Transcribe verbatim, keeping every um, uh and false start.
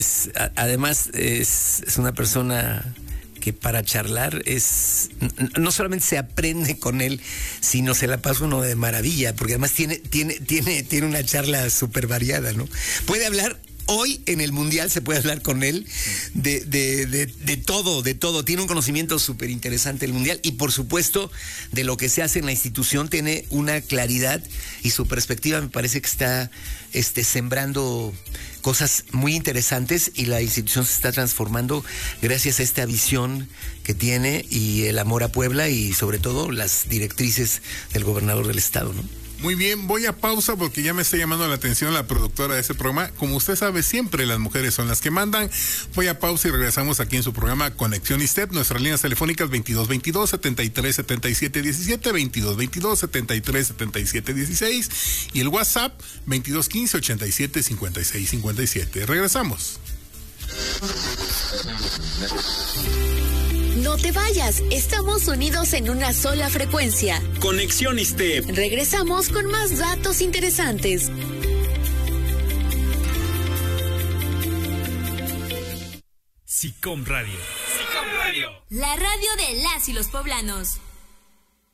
Es, a, además, es, es una persona que para charlar es, no solamente se aprende con él, sino se la pasa uno de maravilla, porque además tiene, tiene, tiene, tiene una charla súper variada, ¿no? Puede hablar. Hoy en el Mundial se puede hablar con él de, de, de, de todo, de todo. Tiene un conocimiento súper interesante del Mundial y por supuesto de lo que se hace en la institución tiene una claridad y su perspectiva me parece que está este, sembrando cosas muy interesantes y la institución se está transformando gracias a esta visión que tiene y el amor a Puebla y sobre todo las directrices del gobernador del estado, ¿no? Muy bien, voy a pausa porque ya me está llamando la atención la productora de ese programa. Como usted sabe, siempre las mujeres son las que mandan. Voy a pausa y regresamos aquí en su programa Conexión ISTEP. Nuestras líneas telefónicas veintidós veintidós, setenta y tres setenta y siete diecisiete, veintidós veintidós, setenta y tres setenta y siete dieciséis y el WhatsApp veintidós quince, ochenta y siete, cincuenta y seis cincuenta y siete. Regresamos. No te vayas, estamos unidos en una sola frecuencia. Conexión ISTEP. Regresamos con más datos interesantes. SICOM Radio. SICOM Radio. La radio de las y los poblanos.